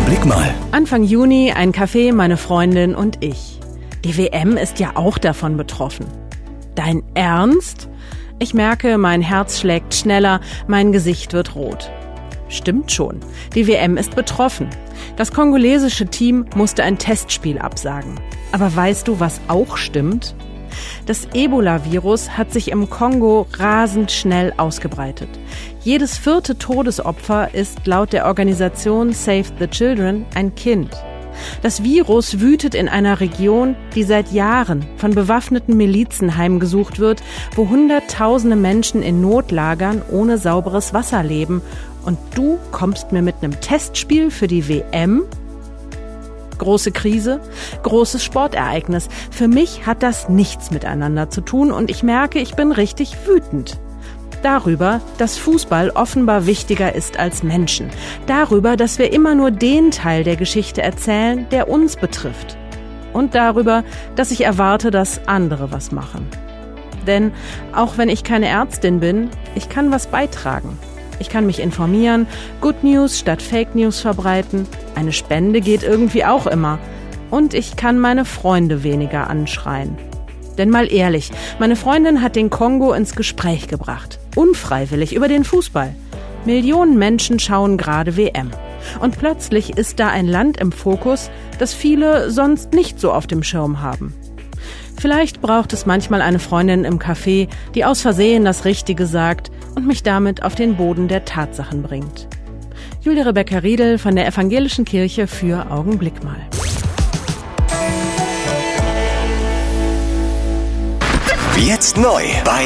Augenblick mal. Anfang Juni, ein Café, meine Freundin und ich. Die WM ist ja auch davon betroffen. Dein Ernst? Ich merke, mein Herz schlägt schneller, mein Gesicht wird rot. Stimmt schon, die WM ist betroffen. Das kongolesische Team musste ein Testspiel absagen. Aber weißt du, was auch stimmt? Das Ebola-Virus hat sich im Kongo rasend schnell ausgebreitet. Jedes 4. Todesopfer ist laut der Organisation Save the Children ein Kind. Das Virus wütet in einer Region, die seit Jahren von bewaffneten Milizen heimgesucht wird, wo Hunderttausende Menschen in Notlagern ohne sauberes Wasser leben. Und du kommst mir mit einem Testspiel für die WM? Große Krise, großes Sportereignis. Für mich hat das nichts miteinander zu tun und ich merke, ich bin richtig wütend. Darüber, dass Fußball offenbar wichtiger ist als Menschen. Darüber, dass wir immer nur den Teil der Geschichte erzählen, der uns betrifft. Und darüber, dass ich erwarte, dass andere was machen. Denn auch wenn ich keine Ärztin bin, ich kann was beitragen. Ich kann mich informieren, Good News statt Fake News verbreiten. Eine Spende geht irgendwie auch immer. Und ich kann meine Freunde weniger anschreien. Denn mal ehrlich, meine Freundin hat den Kongo ins Gespräch gebracht. Unfreiwillig über den Fußball. Millionen Menschen schauen gerade WM. Und plötzlich ist da ein Land im Fokus, das viele sonst nicht so auf dem Schirm haben. Vielleicht braucht es manchmal eine Freundin im Café, die aus Versehen das Richtige sagt und mich damit auf den Boden der Tatsachen bringt. Julia Rebecca Riedel von der Evangelischen Kirche für Augenblick mal. Jetzt neu bei